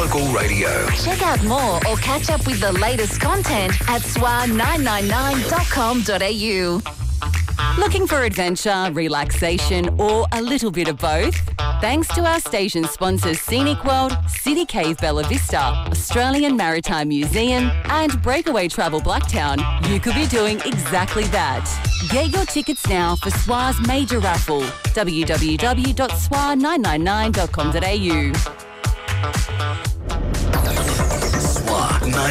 local radio. Check out more or catch up with the latest content at swa999.com.au. Looking for adventure, relaxation, or a little bit of both? Thanks to our station sponsors Scenic World, City Cave Bella Vista, Australian Maritime Museum, and Breakaway Travel Blacktown, you could be doing exactly that. Get your tickets now for SWA's major raffle, www.swa999.com.au. SWA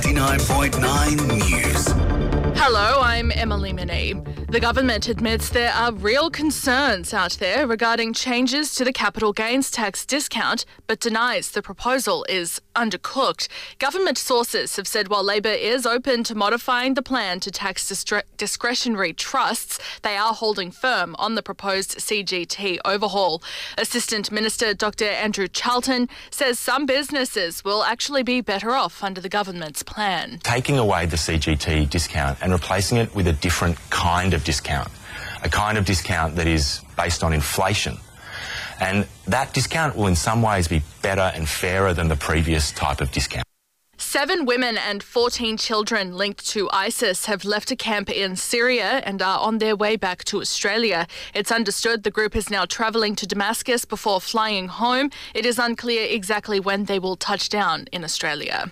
99.9 News. Hello, I'm Emily Minnie. The government admits there are real concerns out there regarding changes to the capital gains tax discount, but denies the proposal is undercooked. Government sources have said while Labor is open to modifying the plan to tax discretionary trusts, they are holding firm on the proposed CGT overhaul. Assistant Minister Dr. Andrew Charlton says some businesses will actually be better off under the government's plan. Taking away the CGT discount and replacing it with a different kind of discount, a kind of discount that is based on inflation. And that discount will in some ways be better and fairer than the previous type of discount. 7 women and 14 children linked to ISIS have left a camp in Syria and are on their way back to Australia. It's understood the group is now travelling to Damascus before flying home. It is unclear exactly when they will touch down in Australia.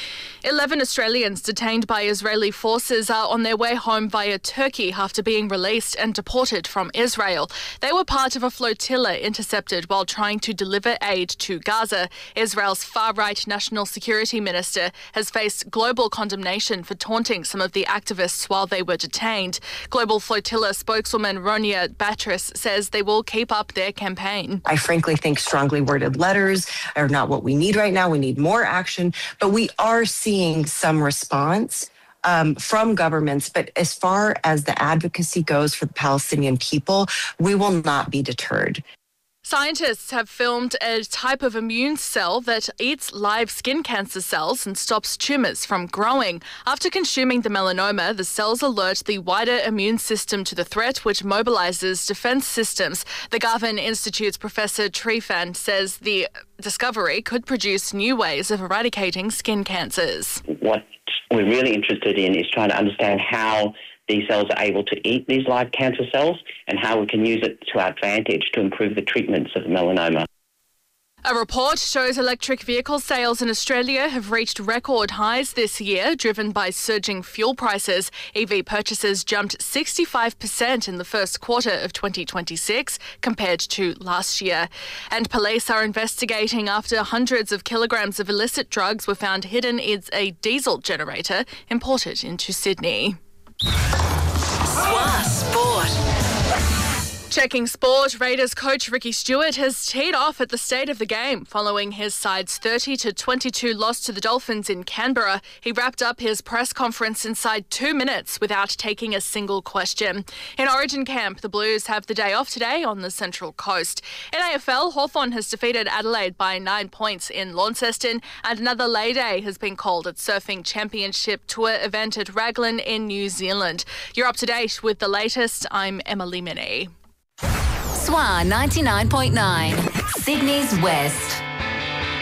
11 Australians detained by Israeli forces are on their way home via Turkey after being released and deported from Israel. They were part of a flotilla intercepted while trying to deliver aid to Gaza. Israel's far-right National Security Minister has faced global condemnation for taunting some of the activists while they were detained. Global Flotilla spokeswoman Ronia Batris says they will keep up their campaign. I frankly think strongly worded letters are not what we need right now. We need more action, but we are seeing some response from governments. But as far as the advocacy goes for the Palestinian people, we will not be deterred. Scientists have filmed a type of immune cell that eats live skin cancer cells and stops tumours from growing. After consuming the melanoma, the cells alert the wider immune system to the threat, which mobilises defence systems. The Garvan Institute's Professor Trifan says the discovery could produce new ways of eradicating skin cancers. What we're really interested in is trying to understand how these cells are able to eat these live cancer cells and how we can use it to our advantage to improve the treatments of melanoma. A report shows electric vehicle sales in Australia have reached record highs this year, driven by surging fuel prices. EV purchases jumped 65% in the first quarter of 2026 compared to last year. And police are investigating after hundreds of kilograms of illicit drugs were found hidden in a diesel generator imported into Sydney. SWA Sport. Checking sport, Raiders coach Ricky Stewart has teed off at the state of the game following his side's 30-22 loss to the Dolphins in Canberra. He wrapped up his press conference inside 2 minutes without taking a single question. In Origin camp, the Blues have the day off today on the Central Coast. In AFL, Hawthorn has defeated Adelaide by 9 points in Launceston, and another lay day has been called at Surfing Championship Tour event at Raglan in New Zealand. You're up to date with the latest. I'm Emily Minnie. SWA 99.9, Sydney's West.